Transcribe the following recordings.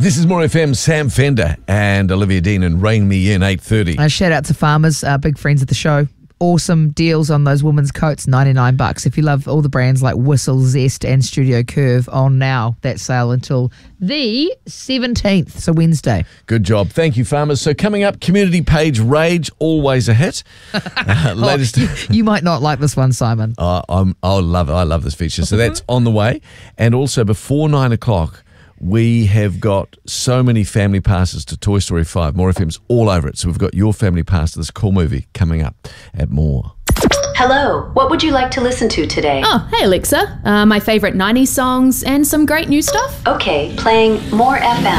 This is More FM, Sam Fender and Olivia Dean and Rain Me In, 8:30. Shout out to Farmers, big friends of the show. Awesome deals on those women's coats, $99. If you love all the brands like Whistle, Zest and Studio Curve, on now. That sale until the 17th, so Wednesday. Good job. Thank you, Farmers. So coming up, community page rage, always a hit. Latest. You might not like this one, Simon. I love this feature. So that's on the way. And also before 9 o'clock, we have got so many family passes to Toy Story 5. More FM's all over it. So we've got your family pass to this cool movie coming up at More. Hello, what would you like to listen to today? Oh, hey Alexa. My favourite 90s songs and some great new stuff. Okay, playing More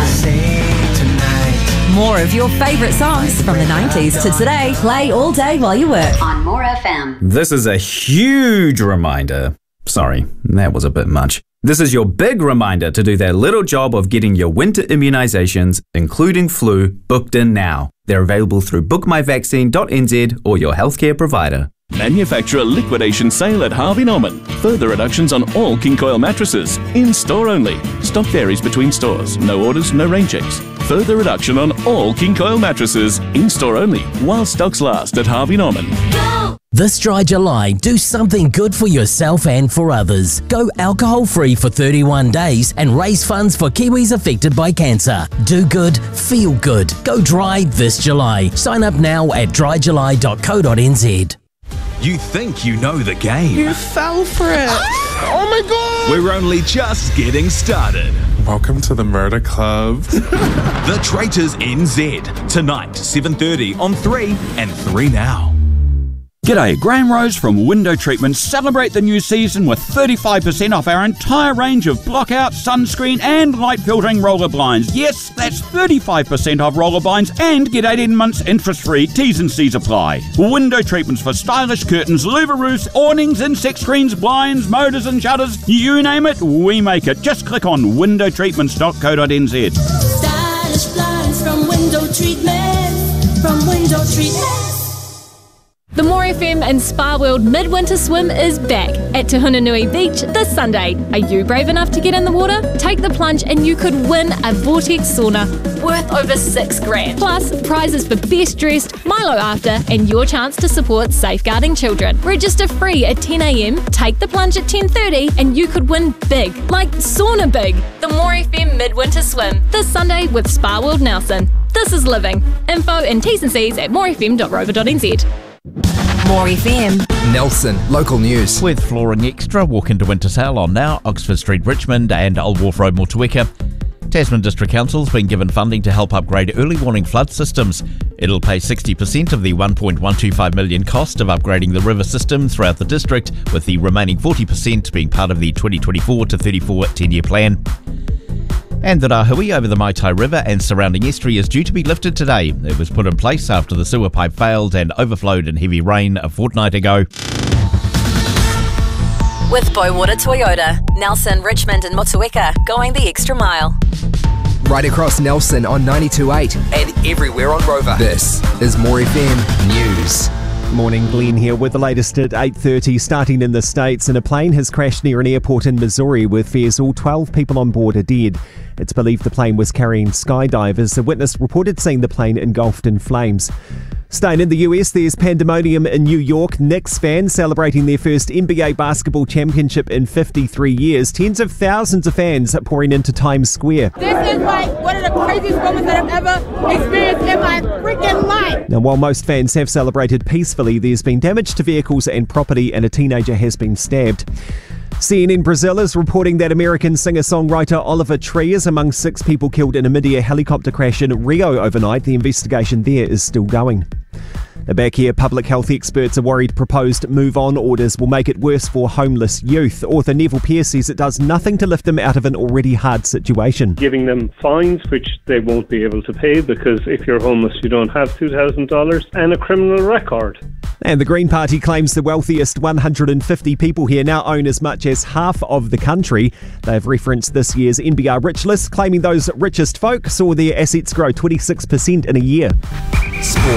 FM. More of your favourite songs from the 90s to today. Play all day while you work. On More FM. This is a huge reminder. Sorry, that was a bit much. This is your big reminder to do that little job of getting your winter immunisations, including flu, booked in now. They're available through bookmyvaccine.nz or your healthcare provider. Manufacturer liquidation sale at Harvey Norman. Further reductions on all King Coil mattresses. In store only. Stock varies between stores. No orders, no rain checks. Further reduction on all King Coil mattresses. In store only. While stocks last at Harvey Norman. Go! This dry July, do something good for yourself and for others. Go alcohol-free for 31 days and raise funds for Kiwis affected by cancer. Do good, feel good. Go dry this July. Sign up now at dryjuly.co.nz. You think you know the game. You fell for it. Oh my God! We're only just getting started. Welcome to the Murder Club. The Traitors NZ. Tonight, 7:30 on 3 and 3 Now. G'day, Graham Rose from Window Treatments. Celebrate the new season with 35% off our entire range of blockout, sunscreen and light filtering roller blinds. Yes, that's 35% off roller blinds and get 18 months interest-free. T's and C's apply. Window Treatments for stylish curtains, louver roofs, awnings, insect screens, blinds, motors and shutters. You name it, we make it. Just click on windowtreatments.co.nz. Stylish blinds from Window Treatments. From Window Treatments. The More FM and Spa World Midwinter Swim is back at Te Hunanui Beach this Sunday. Are you brave enough to get in the water? Take the plunge and you could win a Vortex sauna worth over $6,000. Plus, prizes for best dressed, Milo after, and your chance to support safeguarding children. Register free at 10 a.m, take the plunge at 10:30, and you could win big, like sauna big. The More FM Midwinter Swim this Sunday with Spa World Nelson. This is living. Info and T's and C's at morefm.rover.nz. More FM. Nelson, local news. With Flooring Extra, walk into winter sale on now, Oxford Street, Richmond and Old Wharf Road, Motueka. Tasman District Council's been given funding to help upgrade early warning flood systems. It'll pay 60% of the $1.125 million cost of upgrading the river system throughout the district, with the remaining 40% being part of the 2024 to 34 10-year plan. And the Rahui over the Maitai River and surrounding estuary is due to be lifted today. It was put in place after the sewer pipe failed and overflowed in heavy rain a fortnight ago. With Boywater Toyota, Nelson, Richmond and Motueka, going the extra mile. Right across Nelson on 92.8 and everywhere on Rover. This is More FM News. Morning, Glenn here with the latest at 8:30. Starting in the States, and a plane has crashed near an airport in Missouri with fears all 12 people on board are dead. It's believed the plane was carrying skydivers. A witness reported seeing the plane engulfed in flames. Staying in the US, there's pandemonium in New York. Knicks fans celebrating their first NBA basketball championship in 53 years. Tens of thousands of fans pouring into Times Square. This is like one of the craziest moments that I've ever experienced in my freaking life. Now, while most fans have celebrated peacefully, there's been damage to vehicles and property, and a teenager has been stabbed. CNN Brazil is reporting that American singer-songwriter Oliver Tree is among 6 people killed in a mid-air helicopter crash in Rio overnight. The investigation there is still going. Now back here, public health experts are worried proposed move-on orders will make it worse for homeless youth. Author Neville Pearce says it does nothing to lift them out of an already hard situation. Giving them fines, which they won't be able to pay, because if you're homeless you don't have $2,000, and a criminal record. And the Green Party claims the wealthiest 150 people here now own as much as half of the country. They've referenced this year's NBR Rich List, claiming those richest folk saw their assets grow 26% in a year. Sport.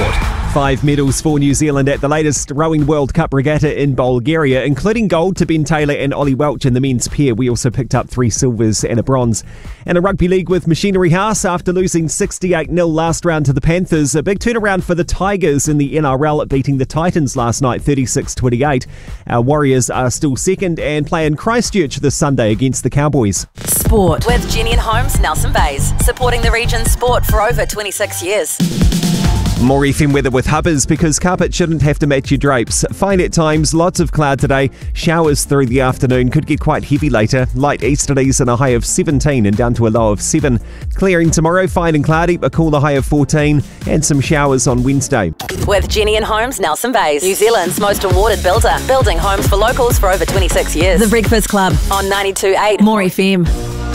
5 medals for New Zealand at the latest Rowing World Cup regatta in Bulgaria, including gold to Ben Taylor and Ollie Welch in the men's pair. We also picked up 3 silvers and a bronze. And a rugby league with Machinery House after losing 68-0 last round to the Panthers. A big turnaround for the Tigers in the NRL at beating the Titans last night, 36-28. Our Warriors are still second and play in Christchurch this Sunday against the Cowboys. Sport with Jenny and Holmes, Nelson Bays, supporting the region's sport for over 26 years. More FM weather with Hubbers, because carpet shouldn't have to match your drapes. Fine at times, lots of cloud today. Showers through the afternoon, could get quite heavy later. Light easterlies and a high of 17 and down to a low of 7. Clearing tomorrow, fine and cloudy, a cooler high of 14 and some showers on Wednesday. With Jenny and Holmes, Nelson Bays, New Zealand's most awarded builder, building homes for locals for over 26 years. The Breakfast Club on 92.8 More FM.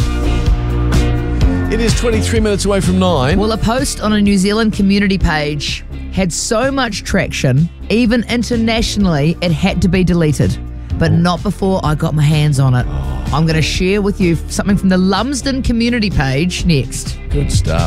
It is 23 minutes away from 9. Well, a post on a New Zealand community page had so much traction, even internationally, it had to be deleted. But not before I got my hands on it. I'm going to share with you something from the Lumsden community page next. Good stuff.